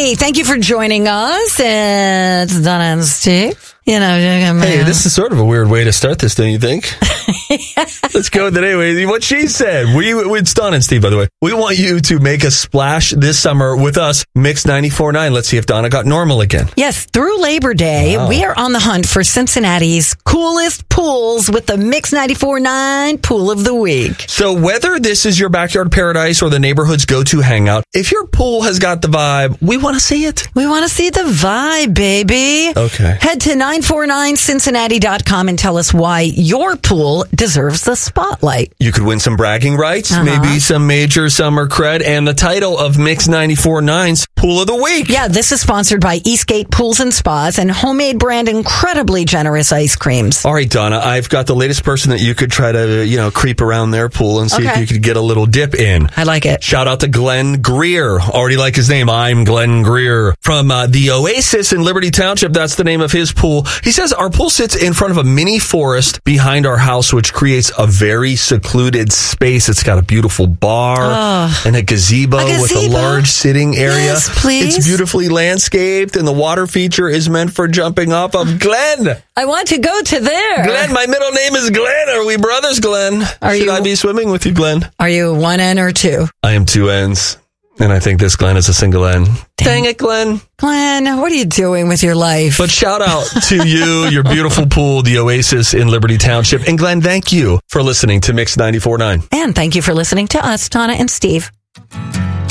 Hey, thank you for joining us. It's Donna and Steve. Hey, this is sort of a weird way to start this, don't you think? Let's go with it anyway. What she said. It's Donna and Steve, by the way. We want you to make a splash this summer with us, Mix 94.9. Let's see if Donna got normal again. Yes, through Labor Day, we are on the hunt for Cincinnati's coolest pools with the Mix 94.9 Pool of the Week. So whether this is your backyard paradise or the neighborhood's go-to hangout, if your pool has got the vibe, we want to see it. We want to see the vibe, baby. Okay. Head to 949cincinnati.com and tell us why your pool deserves the spotlight. You could win some bragging rights, maybe some major summer cred, and the title of Mix 94.9's Pool of the Week. Yeah, this is sponsored by Eastgate Pools and Spas and Homemade brand incredibly generous ice creams. All right, Donna, I've got the latest person that you could try to, creep around their pool and see if you could get a little dip in. I like it. Shout out to Glenn Greer. Already like his name. I'm Glenn Greer from the Oasis in Liberty Township. That's the name of his pool. He says our pool sits in front of a mini forest behind our house, which creates a very secluded space. It's got a beautiful bar and a gazebo with a large sitting area. Yes, please. It's beautifully landscaped, and the water feature is meant for jumping off of. Glenn! I want to go to there. Glenn, my middle name is Glenn. Are we brothers, Glenn? Should I be swimming with you, Glenn? Are you one N or two? I am two N's. And I think this Glenn is a single N. Dang it, Glenn. Glenn, what are you doing with your life? But shout out to you, your beautiful pool, the Oasis in Liberty Township. And Glenn, thank you for listening to Mix 94.9. And thank you for listening to us, Donna and Steve.